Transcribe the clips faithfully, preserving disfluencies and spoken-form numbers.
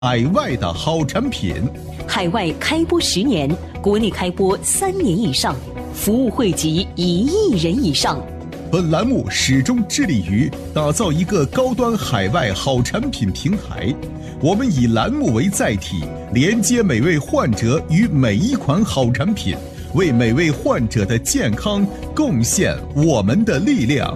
海外的好产品。 海外开播十年，国内开播三年以上，服务惠及一亿人以上。 本栏目始终致力于打造一个高端海外好产品平台。我们以栏目为载体，连接每位患者与每一款好产品，为每位患者的健康贡献我们的力量。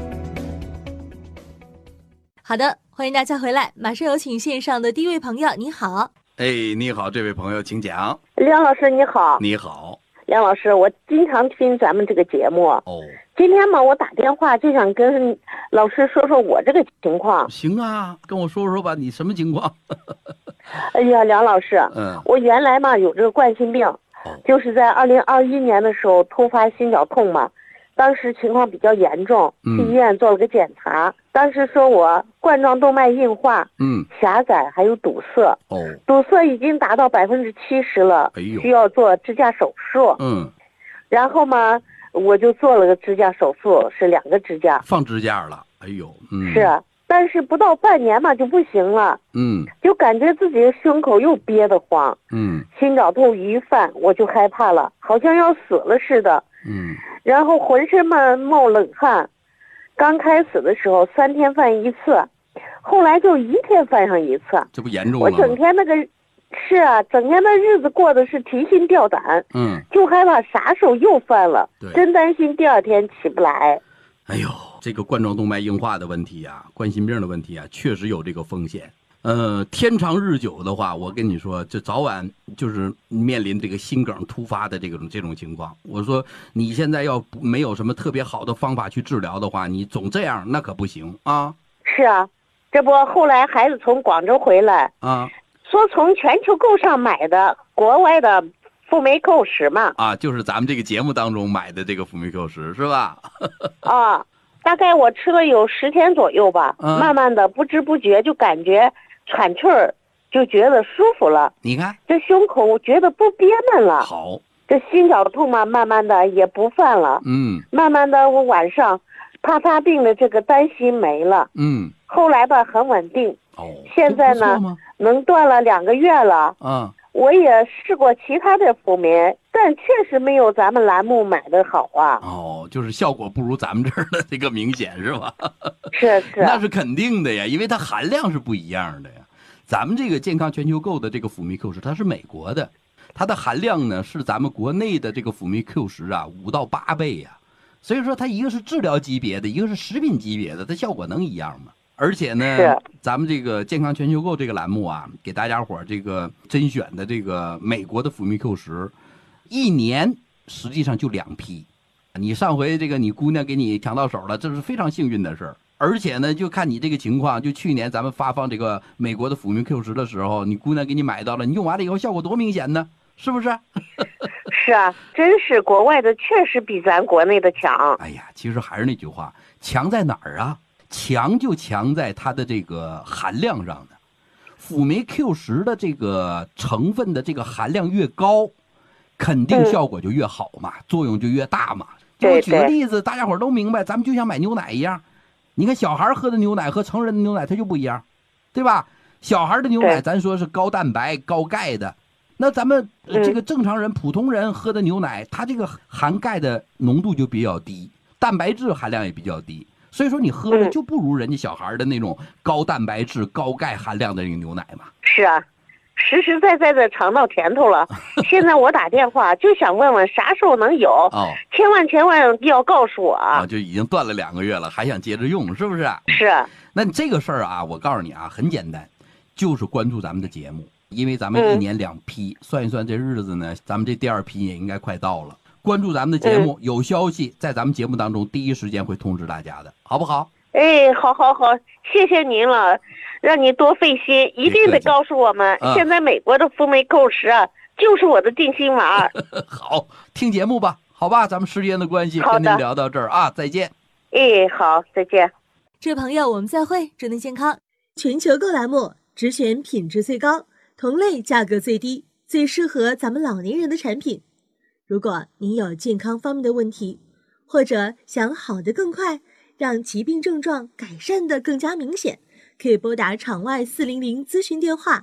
好的，欢迎大家回来，马上有请线上的第一位朋友。你好。 哎，你好，这位朋友请讲。 梁老师你好。 你好。 梁老师，我经常听咱们这个节目哦。 今天嘛，我打电话就想跟老师说说我这个情况。 行啊，跟我说说吧，你什么情况？ 哎呀，梁老师， 嗯， 我原来嘛有这个冠心病， 哦、 就是在二零二一年的时候突发心绞痛嘛，当时情况比较严重，去医院做了个检查，嗯、当时说我冠状动脉硬化， 嗯， 狭窄还有堵塞， 哦， 堵塞已经达到百分之七十了， 哎呦， 需要做支架手术， 嗯， 然后嘛。我就做了个支架手术，是两个支架， 放支架了。哎呦，嗯， 是，但是不到半年嘛就不行了， 嗯， 就感觉自己的胸口又憋得慌， 嗯， 心绞痛一犯我就害怕了，好像要死了似的， 嗯，然后浑身嘛冒冷汗，刚开始的时候三天犯一次，后来就一天犯上一次， 这不严重了吗？ 我整天那个。是啊，整天的日子过的是提心吊胆， 嗯， 就害怕啥时候又犯了，真担心第二天起不来。 哎呦，这个冠状动脉硬化的问题啊，冠心病的问题啊，确实有这个风险。呃，天长日久的话，我跟你说，这早晚就是面临这个心梗突发的这种这种情况。我说你现在要没有什么特别好的方法去治疗的话，你总这样那可不行啊。 是啊，这不后来孩子从广州回来啊。 说从全球购上买的国外的辅酶 Q 十嘛， 啊，就是咱们这个节目当中买的这个辅酶 Q 十是吧？ 啊，大概我吃了有十天左右吧，嗯、慢慢的不知不觉就感觉喘气儿，就觉得舒服了。 你看， 这胸口觉得不憋闷了。 好， 这心绞痛嘛，慢慢的也不犯了。 嗯， 慢慢的我晚上怕发病的这个担心没了。 嗯， 后来吧很稳定。 哦， 现在呢能断了两个月了。 嗯， 我也试过其他的辅酶，但确实没有咱们栏目买的好啊。 哦，就是效果不如咱们这儿的这个明显是吧？ 是是， 那是肯定的呀，因为它含量是不一样的呀。咱们这个健康全球购的这个辅酶 Q 十，它是美国的，它的含量呢是咱们国内的这个辅酶 Q 十啊五到八倍呀。所以说它一个是治疗级别的，一个是食品级别的，它效果能一样吗？而且呢，咱们这个健康全球购这个栏目啊，给大家伙这个甄选的这个美国的辅酶 Q 十，一年实际上就两批。你上回这个你姑娘给你抢到手了，这是非常幸运的事儿。而且呢，就看你这个情况，就去年咱们发放这个美国的辅酶 Q 十的时候，你姑娘给你买到了，你用完了以后效果多明显呢，是不是？ 是啊，真是国外的确实比咱国内的强。 哎呀，其实还是那句话，强在哪儿啊？强就强在它的这个含量上的，辅酶 Q 十的这个成分的这个含量越高，肯定效果就越好嘛，嗯、作用就越大嘛。就我举个例子，大家伙都明白，咱们就像买牛奶一样，你看小孩喝的牛奶和成人的牛奶它就不一样，对吧？小孩的牛奶咱说是高蛋白高钙的，那咱们这个正常人、普通人喝的牛奶，它这个含钙的浓度就比较低，蛋白质含量也比较低。所以说你喝的就不如人家小孩的那种高蛋白质、高钙含量的那个牛奶嘛。 是啊，实实在在的尝到甜头了。现在我打电话就想问问啥时候能有， 哦， 千万千万要告诉我啊！ 哦，就已经断了两个月了，还想接着用，是不是？ 是。 那你这个事儿啊，我告诉你啊，很简单，就是关注咱们的节目，因为咱们一年两批，嗯、算一算这日子呢，咱们这第二批也应该快到了。关注咱们的节目，嗯、有消息在咱们节目当中第一时间会通知大家的，好不好？ 哎，好好好，谢谢您了，让你多费心，一定得告诉我们，嗯、现在美国的辅酶 Q 十啊，就是我的定心丸。 好，听节目吧，好吧，咱们时间的关系，跟您聊到这儿啊，再见。 哎，好，再见。 这位朋友，我们再会，祝您健康。全球购栏目只选品质最高、同类价格最低、最适合咱们老年人的产品。如果您有健康方面的问题，或者想好得更快，让疾病症状改善得更加明显，可以拨打场外四零零咨询电话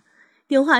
电话